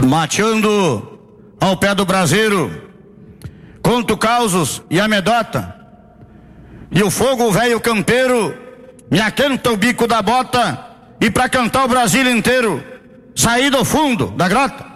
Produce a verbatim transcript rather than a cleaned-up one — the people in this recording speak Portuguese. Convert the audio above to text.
mateando ao pé do braseiro, conto causos e amedota, e o fogo velho campeiro me aquenta o bico da bota, e pra cantar o Brasil inteiro saí do fundo da grota.